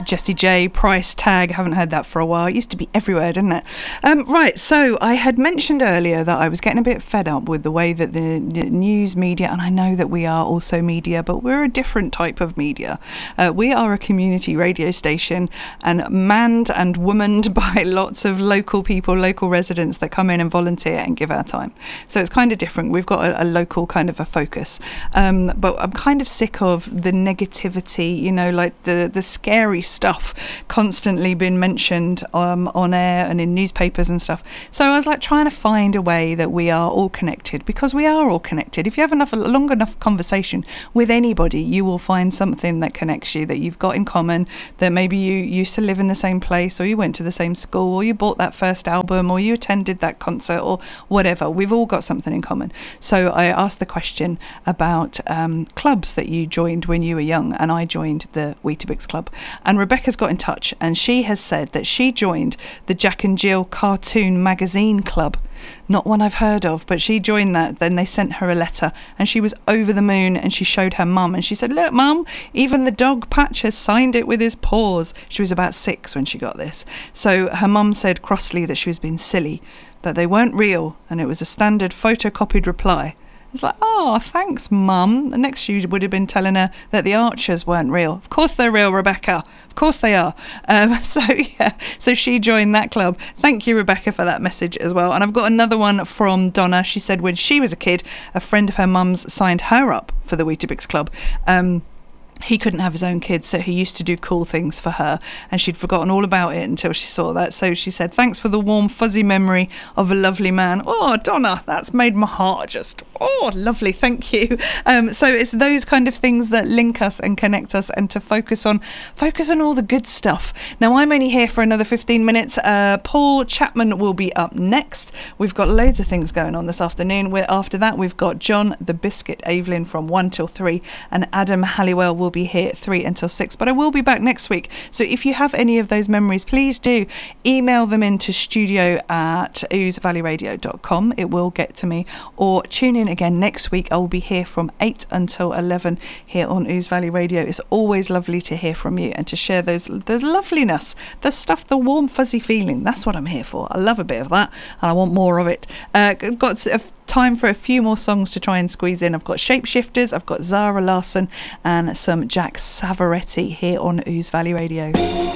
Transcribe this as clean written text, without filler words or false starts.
Jessie J, Price Tag, haven't heard that for a while. It used to be everywhere, didn't it? Right, so I had mentioned earlier that I was getting a bit fed up with the way that the news media, and I know that we are also media, but we're a different type of media. We are a community radio station and manned and womaned by lots of local people, local residents that come in and volunteer and give our time. So it's kind of different. We've got a local kind of a focus. But I'm kind of sick of the negativity, you know, like the scary stuff constantly being mentioned on air and in newspapers and stuff. So I was like trying to find a way that we are all connected, because we are all connected. If you have a long enough conversation with anybody, you will find something that connects you, that you've got in common, that maybe you used to live in the same place, or you went to the same school, or you bought that first album, or you attended that concert, or whatever. We've all got something in common. So I asked the question about clubs that you joined when you were young, and I joined the Weetabix Club. And Rebecca's got in touch, and she has said that she joined the Jack and Jill Cartoon Magazine Club. Not one I've heard of, but she joined that. Then they sent her a letter, and she was over the moon, and she showed her mum, and she said, "Look, Mum, even the dog Patch has signed it with his paws." She was about 6 when she got this. So her mum said crossly that she was being silly, that they weren't real, and it was a standard photocopied reply. It's like, oh, thanks, Mum. The next you would have been telling her that the Archers weren't real. Of course they're real, Rebecca. Of course they are. So she joined that club. Thank you, Rebecca, for that message as well. And I've got another one from Donna. She said when she was a kid, a friend of her mum's signed her up for the Weetabix Club. He couldn't have his own kids, so he used to do cool things for her, and she'd forgotten all about it until she saw that. So she said, "Thanks for the warm, fuzzy memory of a lovely man." Oh, Donna, that's made my heart just, oh, lovely, thank you. So it's those kind of things that link us and connect us, and to focus on all the good stuff. Now, I'm only here for another 15 minutes. Paul Chapman will be up next. We've got loads of things going on this afternoon. After that, we've got John the Biscuit Evelyn from 1 till 3, and Adam Halliwell will be here at 3 until 6, but I will be back next week. So if you have any of those memories, please do email them into studio@ousevalleyradio.com. It will get to me, or tune in again next week. I will be here from 8 until 11 here on Ouse Valley Radio. It's always lovely to hear from you and to share those loveliness, the stuff, the warm fuzzy feeling. That's what I'm here for. I love a bit of that, and I want more of it. I've got time for a few more songs to try and squeeze in. I've got Shapeshifters, I've got Zara Larsson, and some Jack Savaretti here on Ouse Valley Radio.